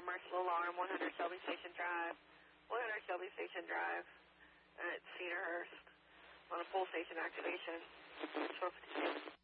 emergency alarm, 100 Shelby Station Drive. 100 Shelby Station Drive at Cedarhurst on a full station activation. 12:56.